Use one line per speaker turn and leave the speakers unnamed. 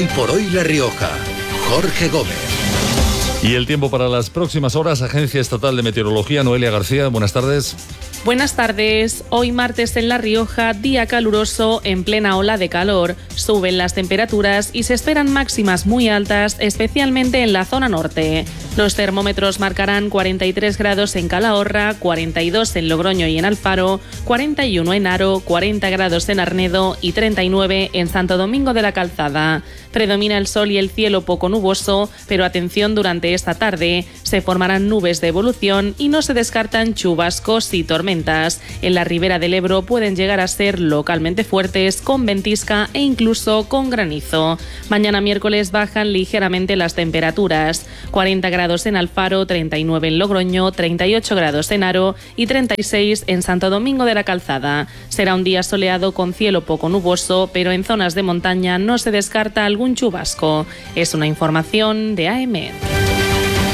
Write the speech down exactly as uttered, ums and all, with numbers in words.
Hoy por hoy La Rioja. Jorge Gómez.
Y el tiempo para las próximas horas, Agencia Estatal de Meteorología, Noelia García, buenas tardes.
Buenas tardes. Hoy martes en La Rioja, día caluroso en plena ola de calor. Suben las temperaturas y se esperan máximas muy altas, especialmente en la zona norte. Los termómetros marcarán cuarenta y tres grados en Calahorra, cuarenta y dos en Logroño y en Alfaro, cuarenta y uno en Haro, cuarenta grados en Arnedo y treinta y nueve en Santo Domingo de la Calzada. Predomina el sol y el cielo poco nuboso, pero atención, durante esta tarde se formarán nubes de evolución y no se descartan chubascos y tormentas. En la ribera del Ebro pueden llegar a ser localmente fuertes, con ventisca e incluso con granizo. Mañana miércoles bajan ligeramente las temperaturas. cuarenta grados en Alfaro, treinta y nueve en Logroño, treinta y ocho grados en Haro y treinta y seis en Santo Domingo de la Calzada. Será un día soleado con cielo poco nuboso, pero en zonas de montaña no se descarta algún chubasco. Es una información de A E M E.